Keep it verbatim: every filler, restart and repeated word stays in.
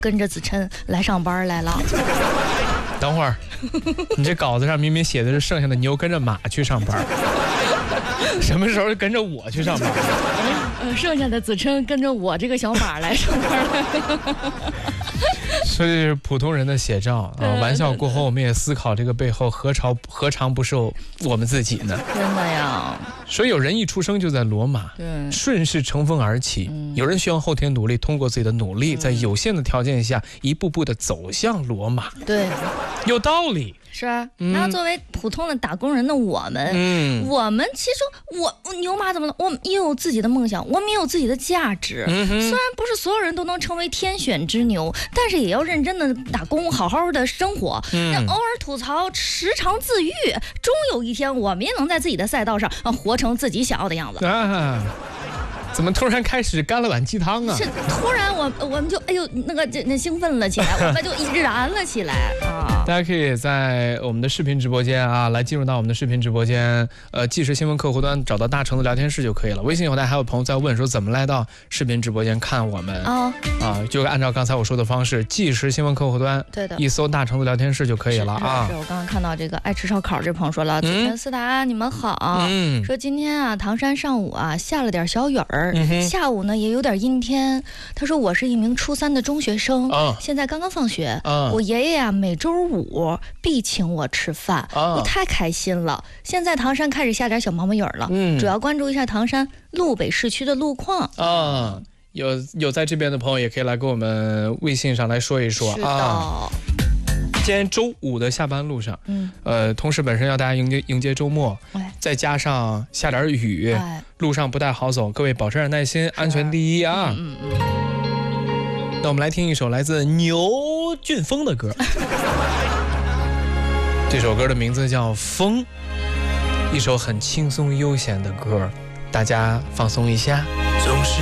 跟着子琛来上班来了。 等会儿，你这稿子上明明写的是剩下的牛跟着马去上班，什么时候跟着我去上班？ 呃，剩下的子琛跟着我这个小马来上班了。 所以是普通人的写照啊！玩笑过后，我们也思考这个背后何尝何尝不是我们自己呢？ 真的呀！ 所以有人一出生就在罗马， 对， 顺势乘风而起。嗯、有人需要后天努力，通过自己的努力，在有限的条件下，一步步的走向罗马。 对， 有道理。 是啊，那作为普通的打工人的我们，嗯，我们其实我牛马怎么了？我们也有自己的梦想，我们也有自己的价值。嗯、虽然不是所有人都能成为天选之牛，但是也要认真的打工，好好的生活。嗯，偶尔吐槽，时常自愈，终有一天我们也能在自己的赛道上啊活成自己想要的样子。啊， 怎么突然开始干了碗鸡汤啊？ 是突然我我们就哎呦那个那兴奋了起来，我们就燃了起来啊！ 大家可以在我们的视频直播间啊，来进入到我们的视频直播间，呃，即时新闻客户端找到大橙子聊天室就可以了。微信后台还有朋友在问说怎么来到视频直播间看我们啊？啊，就按照刚才我说的方式，即时新闻客户端， 对的， 一搜大橙子聊天室就可以了啊。 是，是我刚刚看到这个爱吃烧烤这朋友说了，子琛思达你们好，嗯，说今天啊唐山上午啊下了点小雨儿，嗯、下午呢也有点阴天。他说我是一名初三的中学生，啊、现在刚刚放学，啊、我爷爷啊每周五必请我吃饭，啊、我太开心了。现在唐山开始下点小毛毛雨了，嗯，主要关注一下唐山路北市区的路况啊。有有在这边的朋友也可以来跟我们微信上来说一说啊。今天周五的下班路上，嗯，呃，同时本身要大家迎接迎接周末，哎、再加上下点雨，哎、路上不太好走，各位保持点耐心，安全第一啊。嗯嗯。那我们来听一首来自牛俊峰的歌，这首歌的名字叫《风》，一首很轻松悠闲的歌，大家放松一下。总是